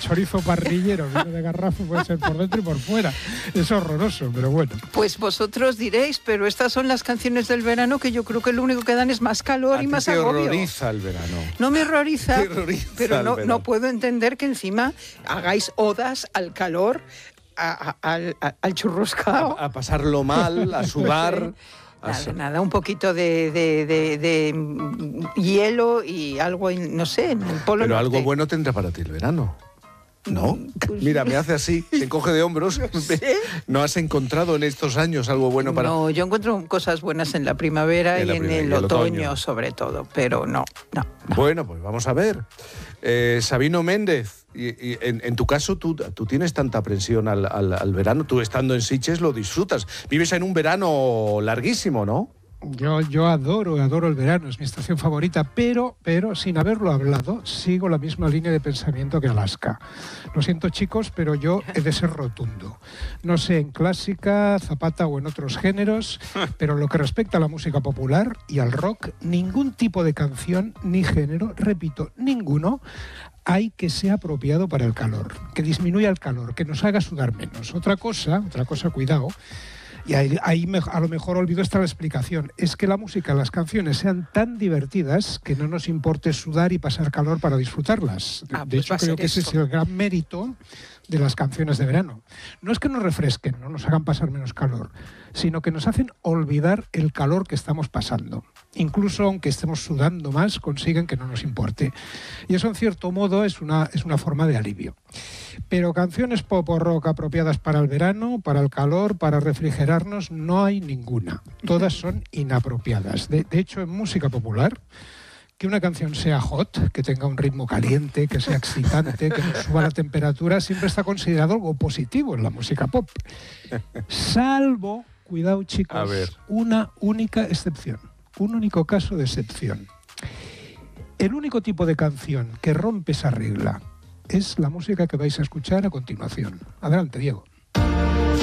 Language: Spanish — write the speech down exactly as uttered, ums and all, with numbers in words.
chorizo parrillero, vino de garrafa, puede ser por dentro y por fuera. Es horroroso, pero bueno. Pues vosotros diréis, pero estas son las canciones del verano que yo creo que lo único que dan es más calor A y ti más te agobio. horroriza el verano. No me horroriza, Te horroriza pero el no, verano. no puedo entender que encima hagáis odas al calor, a- a- al, a- al churruscao. A, a pasarlo mal, a sudar. a Nada, se- nada, un poquito de, de- de- de, mm, hielo y algo, en- no sé, en el polo Pero norte. algo bueno tendrá para ti el verano. ¿No? Pues- Mira, me hace así, se encoge de hombros. No sé. ¿No has encontrado en estos años algo bueno para...? No, yo encuentro cosas buenas en la primavera En y la en primavera el y el otoño, otoño. sobre todo, pero no, no. Bueno, pues vamos a ver. Eh, Sabino Méndez, y, y en, en tu caso tú, tú tienes tanta aprensión al, al- al verano. Tú estando en Sitges lo disfrutas. Vives en un verano larguísimo, ¿no? Yo, yo adoro, adoro el verano, es mi estación favorita, pero, pero sin haberlo hablado, sigo la misma línea de pensamiento que Alaska. Lo siento, chicos, pero yo he de ser rotundo. No sé en clásica, zapata o en otros géneros, pero en lo que respecta a la música popular y al rock, ningún tipo de canción ni género, repito, ninguno, hay que sea apropiado para el calor, que disminuya el calor, que nos haga sudar menos. Otra cosa, otra cosa, cuidado. Y ahí, ahí me- a lo mejor olvido esta la explicación. Es que la música, las canciones sean tan divertidas que no nos importe sudar y pasar calor para disfrutarlas. De, Ah, de pues hecho, va a creo ser que ese eso. es el gran mérito de las canciones de verano. No es que nos refresquen, no nos hagan pasar menos calor, sino que nos hacen olvidar el calor que estamos pasando. Incluso aunque estemos sudando más, consiguen que no nos importe. Y eso, en cierto modo, es una, es una forma de alivio. Pero canciones pop o rock apropiadas para el verano, para el calor, para refrigerarnos, no hay ninguna. Todas son inapropiadas. De, de hecho, en música popular, que una canción sea hot, que tenga un ritmo caliente, que sea excitante, que nos suba la temperatura, siempre está considerado algo positivo en la música pop. Salvo, cuidado chicos, A ver. una única excepción. Un único caso de excepción. El único tipo de canción que rompe esa regla es la música que vais a escuchar a continuación. Adelante, Diego.